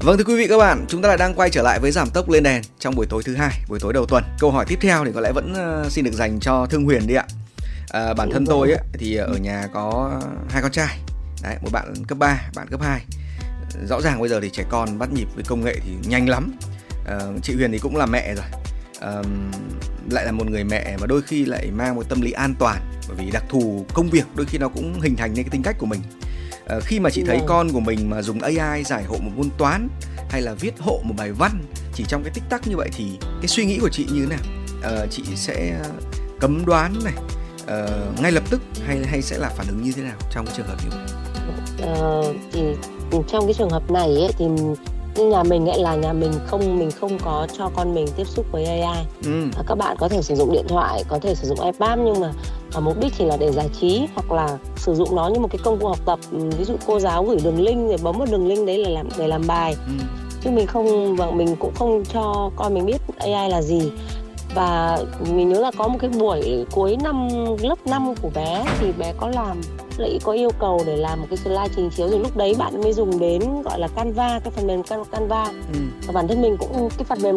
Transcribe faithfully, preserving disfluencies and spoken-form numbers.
Vâng, thưa quý vị các bạn, chúng ta lại đang quay trở lại với Giảm tốc lên đèn trong buổi tối thứ hai, buổi tối đầu tuần. Câu hỏi tiếp theo thì có lẽ vẫn uh, xin được dành cho Thương Huyền đi ạ. À, bản thân tôi ấy, thì ở nhà có hai con trai, đấy, một bạn cấp ba, bạn cấp hai. Rõ ràng bây giờ thì trẻ con bắt nhịp với công nghệ thì nhanh lắm. À, chị Huyền thì cũng là mẹ rồi, à, lại là một người mẹ mà đôi khi lại mang một tâm lý an toàn, bởi vì đặc thù công việc đôi khi nó cũng hình thành nên cái tính cách của mình. À, khi mà chị thấy Vâng. con của mình mà dùng a i giải hộ một môn toán hay là viết hộ một bài văn chỉ trong cái tích tắc như vậy thì cái suy nghĩ của chị như thế nào? À, chị sẽ cấm đoán này, à, ngay lập tức hay hay sẽ là phản ứng như thế nào trong cái trường hợp như vậy? Ờ, thì trong cái trường hợp này ấy, thì như nhà mình ấy là nhà mình không mình không có cho con mình tiếp xúc với a i. Ừ. À, các bạn có thể sử dụng điện thoại, có thể sử dụng iPad, nhưng mà à, mục đích chỉ là để giải trí hoặc là sử dụng nó như một cái công cụ học tập. Ví dụ cô giáo gửi đường link rồi bấm vào đường link đấy là làm để làm bài. Ừ. Chứ mình không và mình cũng không cho con mình biết a i là gì. Và mình nhớ là có một cái buổi cuối năm lớp năm của bé thì bé có làm lại có yêu cầu để làm một cái slide trình chiếu, rồi lúc đấy bạn mới dùng đến gọi là Canva, cái phần mềm Canva. Ừ. Và bản thân mình cũng cái phần mềm